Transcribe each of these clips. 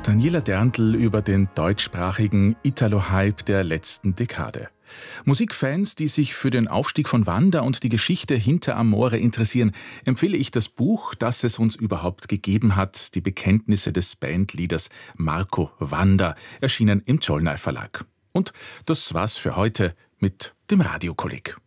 Daniela Derntl über den deutschsprachigen Italo-Hype der letzten Dekade. Musikfans, die sich für den Aufstieg von Wanda und die Geschichte hinter Amore interessieren, empfehle ich das Buch, das es uns überhaupt gegeben hat, die Bekenntnisse des Bandleaders Marco Wanda, erschienen im Csolnay Verlag. Und das war's für heute mit dem Radiokolleg.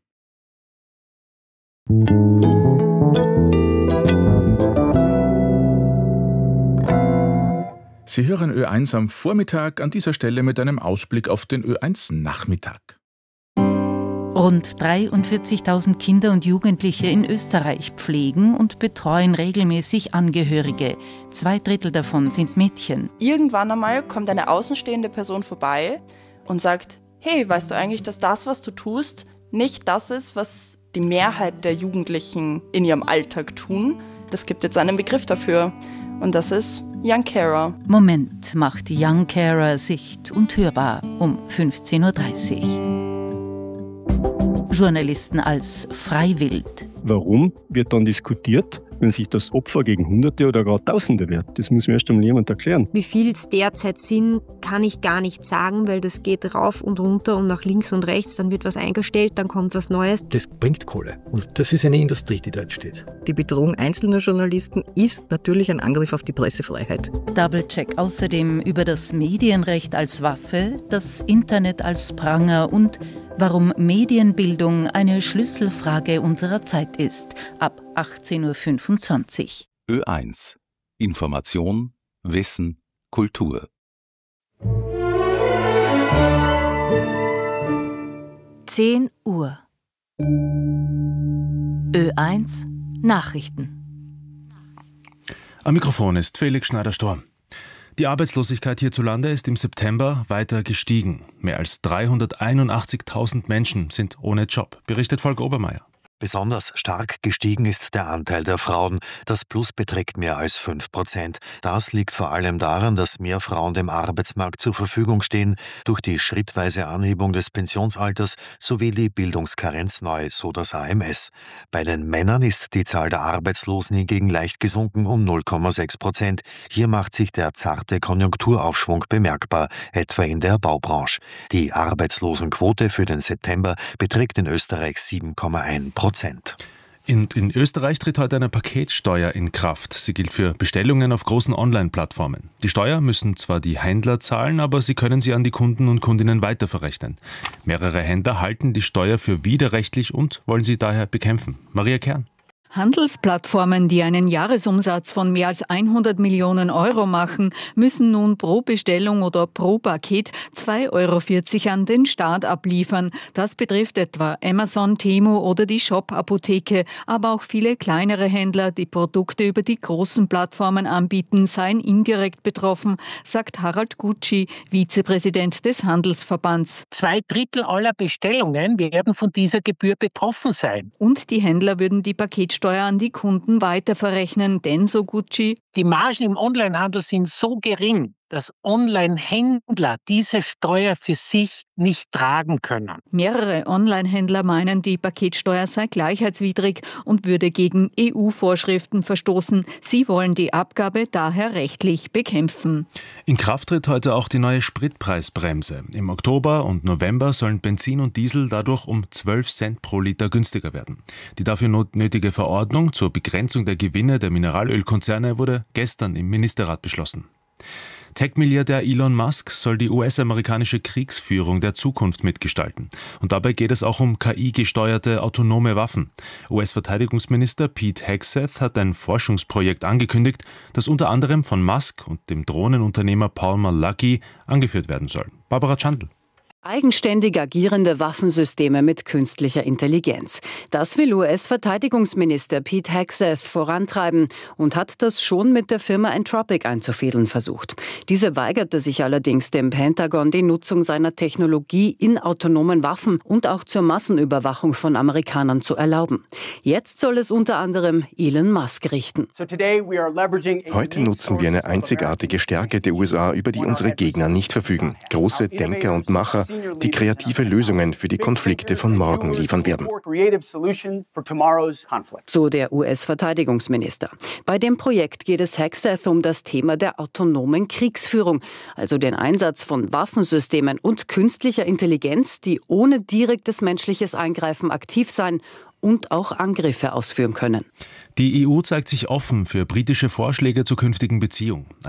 Sie hören Ö1 am Vormittag, an dieser Stelle mit einem Ausblick auf den Ö1 Nachmittag. Rund 43.000 Kinder und Jugendliche in Österreich pflegen und betreuen regelmäßig Angehörige. 2/3 davon sind Mädchen. Irgendwann einmal kommt eine außenstehende Person vorbei und sagt, hey, weißt du eigentlich, dass das, was du tust, nicht das ist, was die Mehrheit der Jugendlichen in ihrem Alltag tun? Das gibt jetzt einen Begriff dafür und das ist Young Carer. Moment macht Young Carer sicht- und hörbar um 15.30 Uhr. Journalisten als Freiwild. Warum wird dann diskutiert, wenn sich das Opfer gegen Hunderte oder gar Tausende wehrt? Das muss mir erst einmal jemand erklären. Wie viel es derzeit sind, kann ich gar nicht sagen, weil das geht rauf und runter und nach links und rechts. Dann wird was eingestellt, dann kommt was Neues. Das bringt Kohle. Und das ist eine Industrie, die da entsteht. Die Bedrohung einzelner Journalisten ist natürlich ein Angriff auf die Pressefreiheit. Doublecheck außerdem über das Medienrecht als Waffe, das Internet als Pranger und warum Medienbildung eine Schlüsselfrage unserer Zeit ist. Ab 18.25 Uhr. Ö1. Information, Wissen, Kultur. 10 Uhr. Ö1 Nachrichten. Am Mikrofon ist Felix Schneider-Storm. Die Arbeitslosigkeit hierzulande ist im September weiter gestiegen. Mehr als 381.000 Menschen sind ohne Job, berichtet Volker Obermeier. Besonders stark gestiegen ist der Anteil der Frauen. Das Plus beträgt mehr als 5%. Das liegt vor allem daran, dass mehr Frauen dem Arbeitsmarkt zur Verfügung stehen, durch die schrittweise Anhebung des Pensionsalters sowie die Bildungskarenz neu, so das AMS. Bei den Männern ist die Zahl der Arbeitslosen hingegen leicht gesunken um 0,6%. Hier macht sich der zarte Konjunkturaufschwung bemerkbar, etwa in der Baubranche. Die Arbeitslosenquote für den September beträgt in Österreich 7,1%. In Österreich tritt heute eine Paketsteuer in Kraft. Sie gilt für Bestellungen auf großen Online-Plattformen. Die Steuer müssen zwar die Händler zahlen, aber sie können sie an die Kunden und Kundinnen weiterverrechnen. Mehrere Händler halten die Steuer für widerrechtlich und wollen sie daher bekämpfen. Maria Kern. Handelsplattformen, die einen Jahresumsatz von mehr als 100 Millionen Euro machen, müssen nun pro Bestellung oder pro Paket 2,40 € an den Staat abliefern. Das betrifft etwa Amazon, Temu oder die Shop-Apotheke, aber auch viele kleinere Händler, die Produkte über die großen Plattformen anbieten, seien indirekt betroffen, sagt Harald Gutschi, Vizepräsident des Handelsverbands. 2/3 aller Bestellungen werden von dieser Gebühr betroffen sein. Und die Händler würden die Paketsteuer an die Kunden weiterverrechnen, denn, so Gutschi, die Margen im Onlinehandel sind so gering, dass Online-Händler diese Steuer für sich nicht tragen können. Mehrere Online-Händler meinen, die Paketsteuer sei gleichheitswidrig und würde gegen EU-Vorschriften verstoßen. Sie wollen die Abgabe daher rechtlich bekämpfen. In Kraft tritt heute auch die neue Spritpreisbremse. Im Oktober und November sollen Benzin und Diesel dadurch um 12 Cent pro Liter günstiger werden. Die dafür nötige Verordnung zur Begrenzung der Gewinne der Mineralölkonzerne wurde gestern im Ministerrat beschlossen. Tech-Milliardär Elon Musk soll die US-amerikanische Kriegsführung der Zukunft mitgestalten. Und dabei geht es auch um KI-gesteuerte autonome Waffen. US-Verteidigungsminister Pete Hegseth hat ein Forschungsprojekt angekündigt, das unter anderem von Musk und dem Drohnenunternehmer Palmer Luckey angeführt werden soll. Barbara Chandl. Eigenständig agierende Waffensysteme mit künstlicher Intelligenz. Das will US-Verteidigungsminister Pete Hegseth vorantreiben und hat das schon mit der Firma Anthropic einzufädeln versucht. Diese weigerte sich allerdings, dem Pentagon die Nutzung seiner Technologie in autonomen Waffen und auch zur Massenüberwachung von Amerikanern zu erlauben. Jetzt soll es unter anderem Elon Musk richten. Heute nutzen wir eine einzigartige Stärke der USA, über die unsere Gegner nicht verfügen. Große Denker und Macher, die kreative Lösungen für die Konflikte von morgen liefern werden. So der US-Verteidigungsminister. Bei dem Projekt geht es Hegseth um das Thema der autonomen Kriegsführung, also den Einsatz von Waffensystemen und künstlicher Intelligenz, die ohne direktes menschliches Eingreifen aktiv sein und auch Angriffe ausführen können. Die EU zeigt sich offen für britische Vorschläge zur künftigen Beziehung.